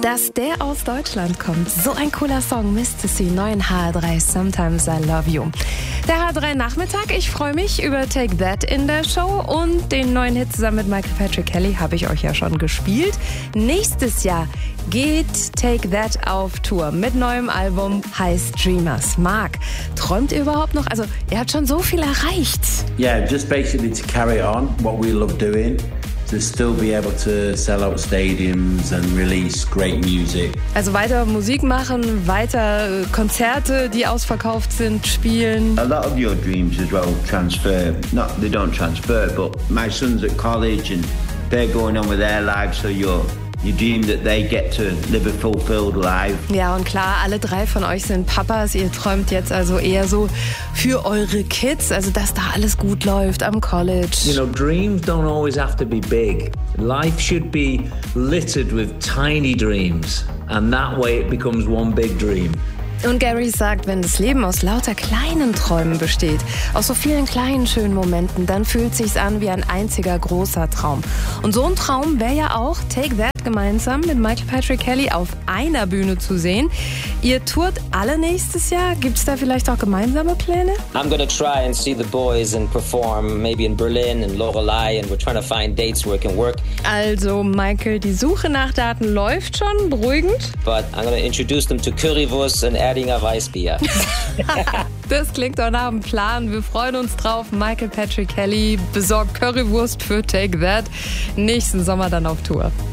Dass der aus Deutschland kommt. So ein cooler Song, Mr. C, neu in HR3, Sometimes I Love You. Der HR3 Nachmittag, ich freue mich über Take That in der Show und den neuen Hit zusammen mit Michael Patrick Kelly habe ich euch ja schon gespielt. Nächstes Jahr geht Take That auf Tour mit neuem Album, heißt Dreamers. Marc, träumt ihr überhaupt noch? Also, ihr habt schon so viel erreicht. Yeah, just basically to carry on what we love doing. To still be able to sell out stadiums and release great music. Also weiter Musik machen, weiter Konzerte, die ausverkauft sind, spielen. A lot of your dreams as well transfer. Not they don't transfer, but my son's at college and they're going on with their lives, so you dream that they get to live a fulfilled life. Ja, und klar, alle drei von euch sind Papas. Ihr träumt jetzt also eher so für eure Kids, also dass da alles gut läuft am College. You know, dreams don't always have to be big. Life should be littered with tiny dreams. And that way it becomes one big dream. Und Gary sagt, wenn das Leben aus lauter kleinen Träumen besteht, aus so vielen kleinen schönen Momenten, dann fühlt sich's an wie ein einziger großer Traum. Und so ein Traum wäre ja auch Take That gemeinsam mit Michael Patrick Kelly auf einer Bühne zu sehen. Ihr tourt alle nächstes Jahr. Gibt's da vielleicht auch gemeinsame Pläne? I'm gonna try and see the boys and perform maybe in Berlin and Lorelei and we're trying to find dates where it can work. Also Michael, die Suche nach Daten läuft schon, beruhigend. But I'm gonna introduce them to Currywurst and Erdinger Weißbier. Das klingt doch nach einem Plan. Wir freuen uns drauf. Michael Patrick Kelly besorgt Currywurst für Take That. Nächsten Sommer dann auf Tour.